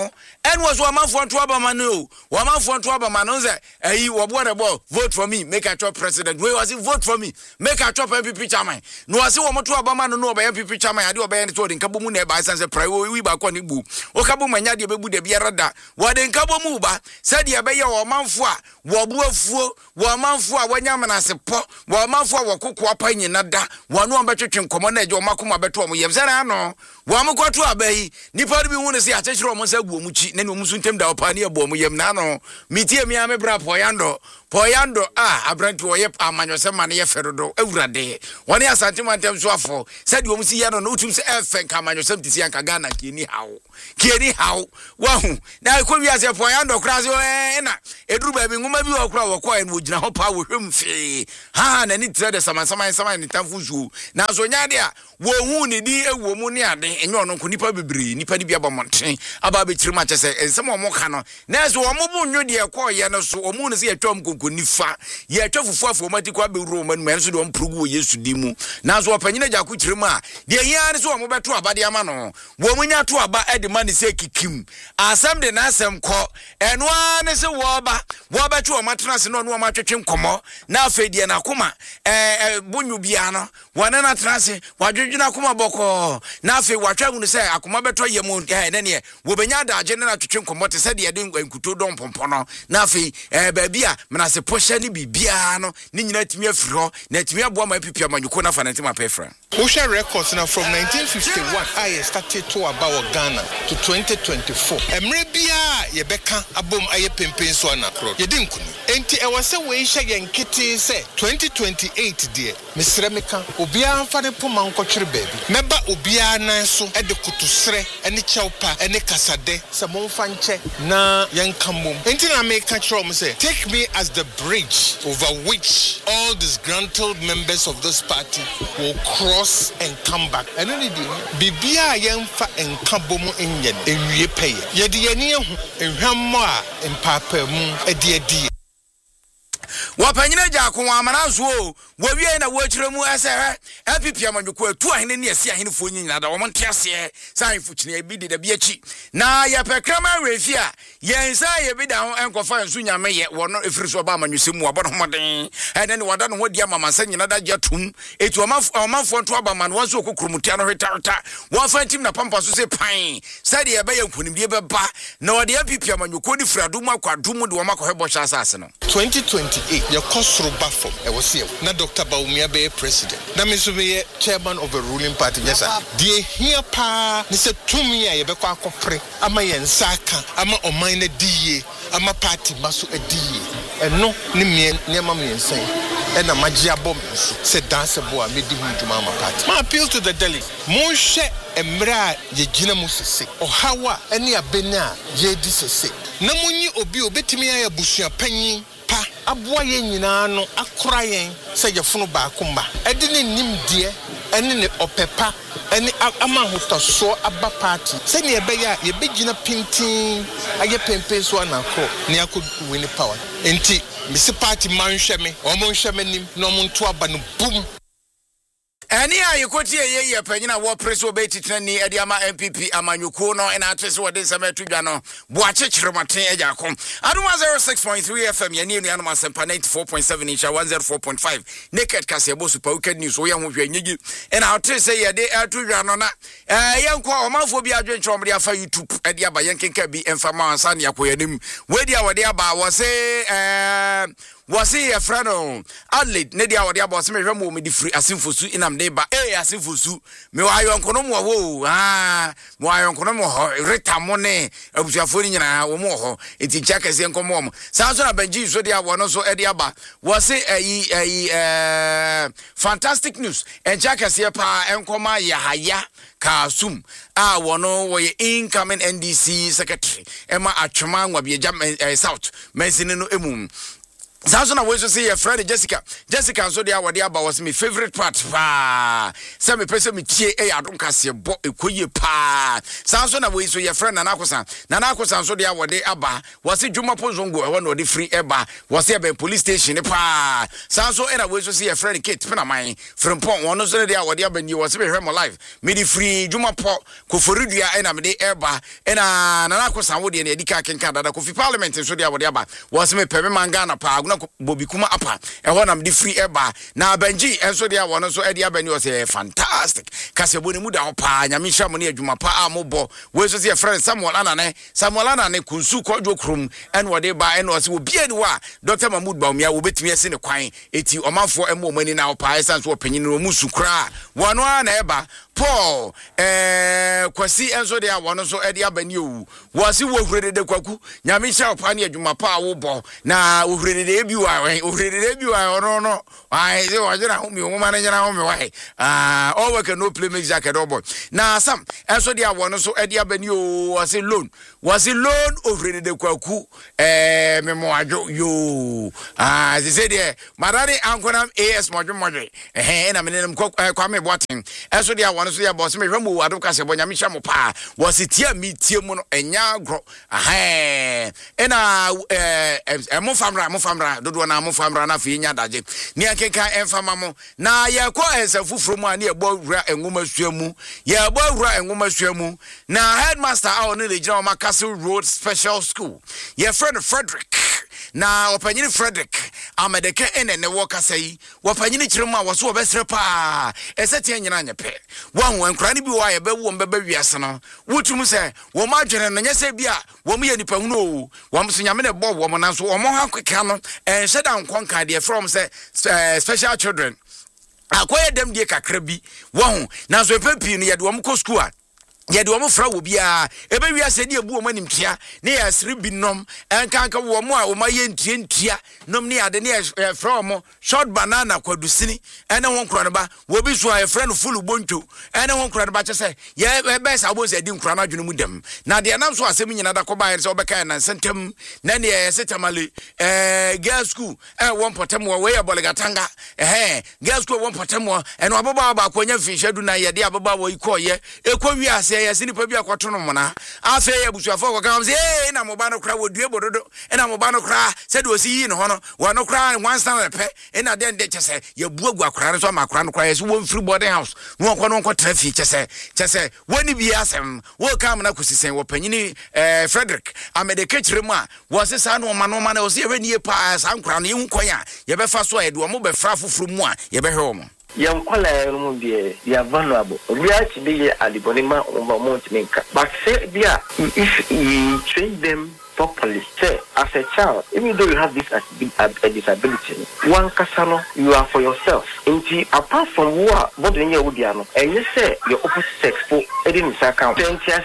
and was one man for to Abamano, one man for to Abamanoza, and he was what about vote for me, make a top president. Where was it? Vote for me, make a top M P P chairman. No, I see one more to Abamano, no, by M P P chairman, I do a band in Kabumune by Sans a prayer, we back on the boo. O Kabumania, the Babu de Biarada, what in Kabamuba, said the Abaya or Manfua, Wabu Fu, Wamanfua, when Yaman as a pot, Wamanfua, Wakuka Pine, Nada, one one better than common edge or Makuma Betom, Yamzano, Wamuka to Abbey, Nipadi want to see a teacher of Monsa Wumuchi, Nemusuntem da Pania Bomuyam Nano, Mitia Miami Bra Poyando, Poyando, ah, I brand to a yep, a man, some money, Ferro, every day. One year, Santimantem Swafo, said you see, I don't know to say, and come on yourself to see Kagana, Kini how, Kini how, wow, now could be as a Poyando, Crasio, and a drew baby, maybe or crowd or and would not power him fee. Ha, and it's the some some some in Tafuzu. Now, so Nadia, wo need a woman, and you're not Kunipa Bibri, Nipa Monte, about it too much as someone more cano. Now, so a mobile new dear Koyano, so a moon is a Tom Kunifa, yet tough for for Matiquabi Roman men who don't prove used to Dimu. Now, so a Panina Jacutrima, dear Yan so about to about Yamano, woman to about the money say Kim, as some the Nasam call, and one is a waba, waba to a matras and no matching como, now Fedi and Akuma, eh, Bunubiano, one and a transit, what did you Nakuma Boko, now Fe, what I want to say, Akuma beto Yamun, and then here, Wobanyada, General to Chinko, said he didn't go and Kuto Dom Pompono, Nafi, eh, Babia, Manase Poshani Bibiano, Ninat me a fro, net me a bomb my people, you couldn't find it my pefra.
Osha records now from nineteen fifty-one, I started to about Ghana to twenty twenty-four. Emrebia, Yebeka, Abum Aye Pimpin Swana Pro. You didn't kunu. Enti I was a way shagging kitty say twenty twenty-eight, dear. Miss Remeka, Ubia Fane Puman Coachri baby. Member Ubia Nanso, Ede Kutusre, and the Chaupa, and the Casade, Samon Fanche, na Yankamum. Enti I make control say, take me as the bridge over which all disgruntled members of this party will cross and come back. And only Bibia Yamfa and Kabomu Indian, and we pay. Yediania, and Hamma, and Papa Moon, a dear dear.
Wapanyina jako amanazo wo wie na wochiremu asere apipia manduko tu ahene ne ase ahene fo nyinya da wo montiase sai fuchine bi de bi achi na ya pekrama refia yensa ye bi da ho enkofa nsu nyame ye wono efiri so ba manwusemu abono hoden ene ne wada no hodi amama sanyina da jatum etu omanfo nto abama no wanso kokrumutia no hwetarta wo fa tim na pampa so se pan sade ye ba ye nkunimdie beba na wode apipia manduko di fradum akwadum de wo makohebo sha asase no
twenty twenty-eight your cost robafom e was here na Doctor Baumia be president na me so be chairman of a ruling party yes sir die here pa ni se tumi ya ye be kwa akofre ama ye nsaka ama oman na die ama party maso adie eno ni me niam am yensen e na magia bom se dance boa me di hunduma ama party ma appeal to the delegate mo hwe emra ye gina mu sese ohawa ene abena ye di sese na munyi obi obetimi ya busua panyin pa aboa ye nyina no akora yen se ye funu ba akomba ede ne nimdie ene ne opepa ene ama hotoso aba party se ne ebe ya ye begina pintin aye pempen so anako ne akodu win power enti misi party manhwe me o monhwe me nim no monto aba no boom.
Any are you could hear ye penina war press obey titani Ediama M P P Amanyuko no and actress what is a metujano, Boache Romate Ejakom. Aduma zero six point three F M, Yan Yanama Sempa ninety-four point seven inch, one oh four point five, Naked Casabo Super News, we are moving you, and I'll say a day or two Janona. A young call, Maphobia, Chomria for YouTube, Ediaba Yankin Kabi, and Fama Sanya Poedim, where the Awadiaba was a was he a friend of Adelaide, Nedia or the Abbas, me remove me the free asinfusu in am neighbor, eh, asinfusu, me why on Konomo, ah, why on Konomo, Reta Mone, Obuafuni, and Omoho, it's in Jackers and Comom. Sounds like Benji, so they are one also Ediaba, was it a fantastic news, and Jackers here pa and Koma Yahaya. Kasum, ah, one way incoming N D C secretary, Emma Achaman will be a jam south, Messinino Emum. Sanso na we so say your friend Jessica. Jessica so dia wode aba was my favorite part pa. Say me pese me tie e adom kase bo ekoye pa. Sanso na we so your friend Nana Akosan. Nana Akosan so dia wode aba was Juma Ponzongo e won wode free eba was e police station pa. Sanso e na we so say your friend Kate Penaman from Pon one so dia wode aba ni was be hwe mo live. Me di free Juma Po Koforidua e na me de eba e na Nana Akosan wode na edika kenka dada Kofi Parliament so dia wode aba was me peme mangana pa Bobby Kuma apa e wonam di free eba na Benji enso dia wono so e dia bani o say fantastic kase boni mu da pa nyame hwa mo ne adwuma pa amobo we so say friend Samuel Anane Samuel Anane kunsu kodwo krum en wode ba en o say obi ani wa Doctor Mahmoud Baumia wo betumi ase ne kwan eti omanfo emo mani na pa essence wo panyin no mu sukra wono ana eba Paul eh kwasi enso dia wono so e dia bani o wo say wo hurede de kwaku nyame hwa pa ne adwuma pa wo bo na wo hurede bi wa o hurede bi wa no no ai se wo jira hu mi wo ma na jira hu mi wa ah all work no play make jacket obo na sam enso dia wono so e dia bani o wo say loan wo say loan o hurede kwaku eh memo ajo yo ah se se de madare ankonam as mojo mojo eh na menem kwa me boaten enso dia wono so ya boss me hwemo ado kase bo nyame hwa mo pa wo se tia mi tie mu no enya agro ah ena eh emo famra mo famra dodo na mo famra na fi nya daje ni akenka enfama mo na ye ko ensa fufuro mu ani e bo wura enwoma suamu ye bo wura enwoma suamu na headmaster a oni le jira o Castle Road Special School ye friend Frederick na opanyini Frederick amedeke ene ne wo kasa yi opanyini kiremu a wo so obesre pa esete nyina nyepe wo enkra ne bi wo aye be wo mbeba wiase no wotum se wo ma dwene no nyese bia wo mu ye nipa hu no wo mso nyame ne bo wo mo nanso wo mo hakweka no en sheda nkonka de from say special children akoye dem die kakra bi wo nanso epepi no ye de wo ko school a ye de wo fra wo bia ebe wiase ne ebu wo manimtia ne ya sri binom enkanka wo mo a wo ma ye ntie ntia nom ne ade ne fra wo short banana kwadusini ene won kro ne ba wo bi so a friend full bonto ene won kro ne ba chese ye be sa bo se di nkro na dwunu mu dem na de nam so asem nyina da ko ba ye se obeka na sentem na ne ye setamale eh girls school eh won potem wo we aboligatanga eh girls school won potem wo ene ababa ba ko nya finhadu na ye de ababa wo ikoye ekwo wiase ya sini pa bia kwato no mona afa ya busuafo ko kam se eh na mo ba no kra wodue bododo na mo ba no kra se de osi yi no ho no wo no kra one stand pe na den de chese ya buagu akra so ma kra no kra ya so won free boarding house no ko no ko traffic chese chese woni bi asem wo kam na kusisen wo panyini eh Frederick amedeke kiremu a wo se sa no ma no ma na wo se ye ni pa sa nkra no ye hu kwan a ye be fa so a ye de wo mo be fra foforo mu a ye be hwe wo mo
young color room be you are vulnerable. We actually be at the bonima or mount maker. But say yeah, if you train them properly, say as a child, even though you have this a disability, one casano you are for yourself. Until apart from what what do you do, and you say your opposite sex for any account.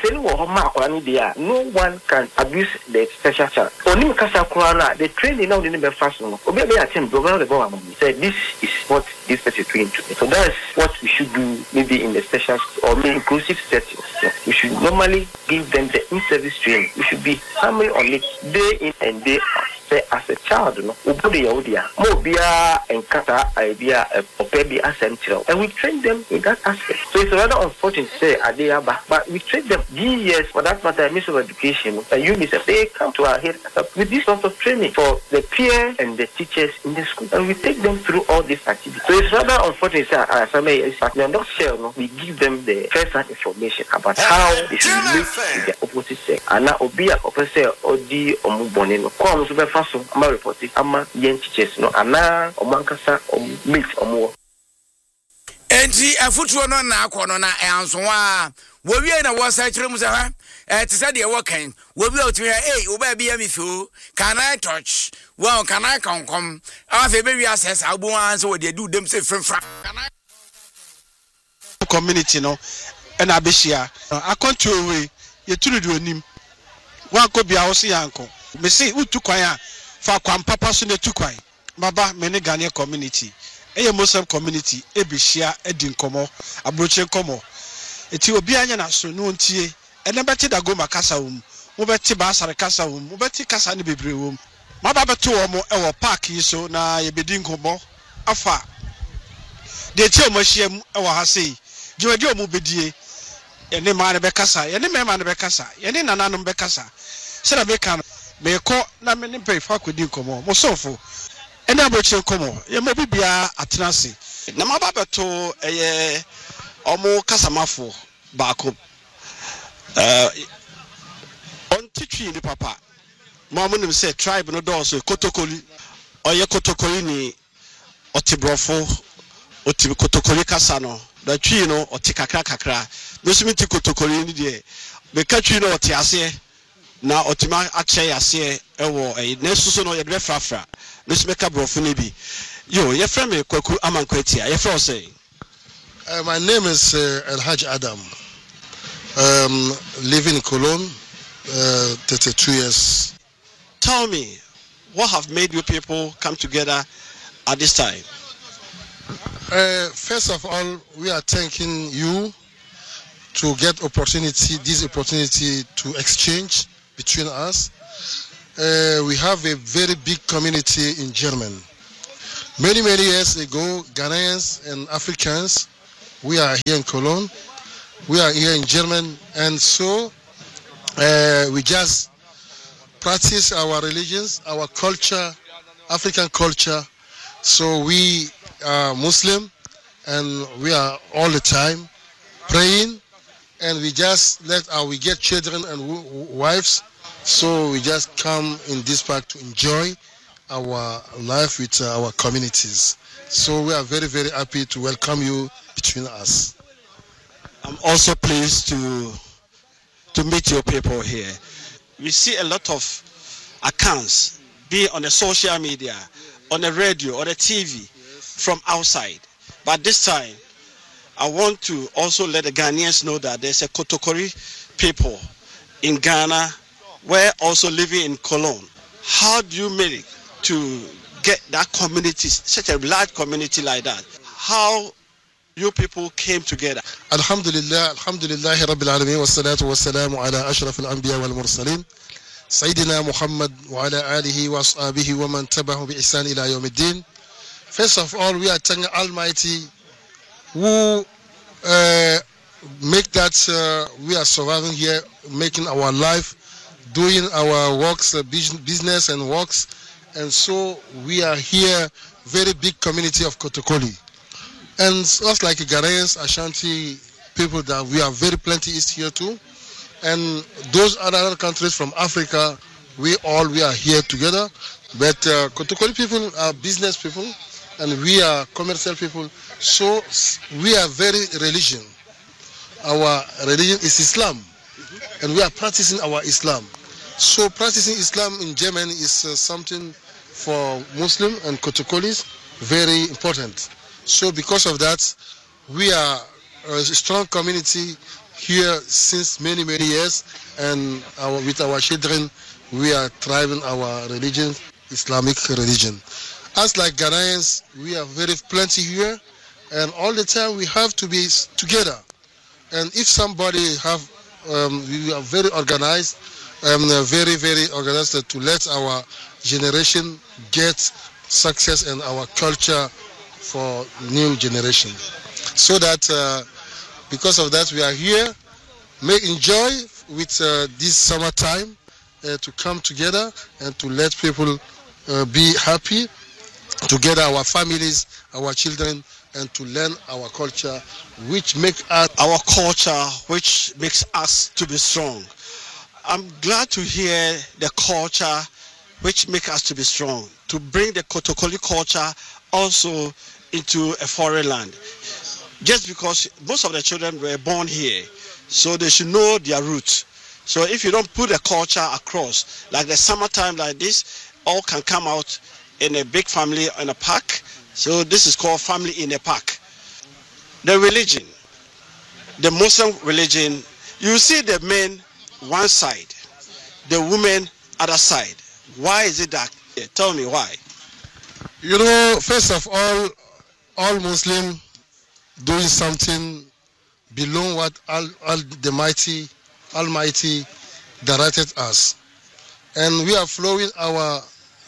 No one can abuse the special child. Only Casa Corona, the training now didn't be fashion. Obey attempt the government. Say this is what this person is doing to me. So that's what we should do maybe in the special or inclusive settings. So we should normally give them the in-service training. We should be family on it day in and day out. Say as a child, no, ubudi yaudia, mo bia enkata idea or baby ascentral, and we train them in that aspect. So it's rather unfortunate to say adiaba, but we train them G years for that matter, Ministry of Education and UNICEF. They come to our head with this sort of training for the peers and the teachers in the school, and we take them through all these activities. So it's rather unfortunate to say as we are not sure, no, we give them the first-hand information about how they should relate to their opposite sex. And now obia opposite odi omubone no come so be faso ama report ama yen teachers no ana omankasa om meet omo
enti afutuo no na akono na anso a wo wie na wo sa kiremu se ha eh te se de wo kan wo bi otumi eh wo ba bia mi fu can I touch well can I come come afa be wi assess agbo an so wo de do dem se frefra
community no na abehia akonto we ye turu do onim wa ko bia wo se yanko me say utu kwan a fa kwan papa so na tu kwan baba me ne Ghanaian community eye Muslim community e behia edi nkomo abroche nkomo eti obi anya na so no ntie ene beti da goma kasa wom wo beti ba asare kasa wom wo beti kasa ne bebre wom
Mababa to omo ewo park yi so na ye bedi nkomo afa. De tie omo hiem ewo ha sei. Jiwadi omo bedie. Ye ne ma ne be kasa, ye ne mema ne be kasa, ye ne nananom be kasa. Se na be kan me ko na me ne pe fa kwedi nkomo. Mo sofo. Ena aboche nkomo. Ye mo bibia atenase. Na mababa to eye omo kasamafo baako. Uh, on titwi ni papa mama nim say tribe no do so kotokoli oye kotokoli ni otibrofo oti kotokoli kasa no da twi no oti kakra kakra no simiti kotokoli ni de be ka twi no oti ase na otima ache ase ewo eh na susu no ye de frafra no simeka brofo ni bi yo ye frame me kwaku amankwatia ye frɛ say
uh, my name is uh, Elhaj Adam. Um, living in Cologne, uh, thirty-two years.
Tell me, what have made you people come together at this time?
Uh, first of all, we are thanking you to get opportunity, this opportunity to exchange between us. Uh, we have a very big community in Germany. Many, many years ago, Ghanaians and Africans, we are here in Cologne. We are here in Germany, and so uh, we just practice our religions, our culture, African culture. So we are Muslim, and we are all the time praying, and we just let our we get children and w- wives. So we just come in this park to enjoy our life with our communities. So we are very, very happy to welcome you between us.
I'm also pleased to to meet your people here. We see a lot of accounts, be on the social media, on the radio, or the T V, from outside. But this time, I want to also let the Ghanaians know that there's a Kotokori people in Ghana, we're also living in Cologne. How do you manage to get that community, such a large community like that? How you people came together?
Alhamdulillah, Alhamdulillah, Rabbil Alameen, wa salatu wa salamu ala ashraf al-anbiya wal mursaleen, Sayyidina Muhammad wa ala alihi wa ashabihi wa man tabahu bi ihsan ila yawmiddin. First of all, we are thanking Almighty who uh, make that uh, we are surviving here, making our life, doing our works, uh, business and works. And so we are here, very big community of Kotokoli. And us like Ghanaians, Ashanti people, that we are very plenty is here too. And those other countries from Africa, we all we are here together. But uh, Kotokoli people are business people, and we are commercial people. So we are very religion. Our religion is Islam, mm-hmm. and we are practicing our Islam. So practicing Islam in Germany is uh, something for Muslim and Kotokolis very important. So because of that, we are a strong community here since many, many years, and our, with our children, we are thriving our religion, Islamic religion. As like Ghanaians, we are very plenty here, and all the time we have to be together. And if somebody have, um, we are very organized, um, very, very organized to let our generation get success in our culture for new generation. So that uh, because of that we are here, make enjoy with uh, this summertime uh, to come together and to let people uh, be happy, together our families, our children, and to learn our culture, which make us
our culture, which makes us to be strong. I'm glad to hear the culture which make us to be strong, to bring the Kotokoli culture also into a foreign land. Just because most of the children were born here, so they should know their roots. So if you don't put the culture across, like the summertime like this, all can come out in a big family in a park. So this is called family in a park. The religion, the Muslim religion, you see the men one side, the women other side. Why is it that? Yeah, tell me why.
You know, first of all, all Muslims doing something below what all, all the mighty, Almighty directed us. And we are following our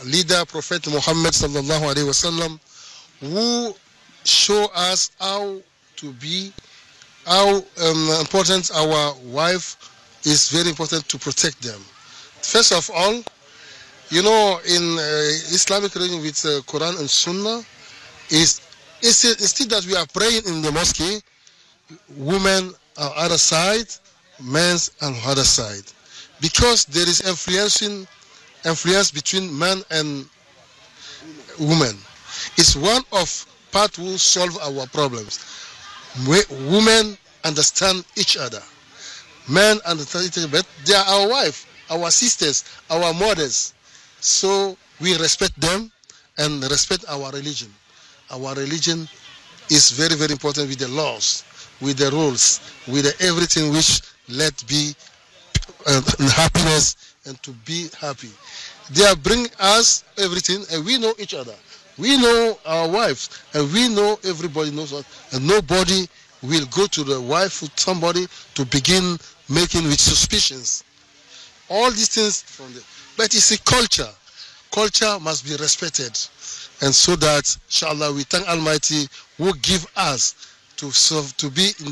leader, Prophet Muhammad sallallahu alaihi wasallam, who show us how to be, how um, important our wife is. Very important to protect them. First of all, you know, in uh, Islamic religion with uh, Quran and Sunnah, is instead that we are praying in the mosque, women are other side, men's on other side, because there is influencing influence between man and woman. It's one of part will solve our problems. Women understand each other, men understand each other, but they are our wife, our sisters, our mothers. So we respect them and respect our religion. Our religion is very, very important with the laws, with the rules, with the everything which let be uh, happiness and to be happy. They are bring us everything, and we know each other. We know our wives, and we know everybody knows us, and nobody will go to the wife with somebody to begin making with suspicions. All these things from the, but it's a culture. Culture must be respected, and so that, inshallah, we thank Almighty who give us to serve, to be in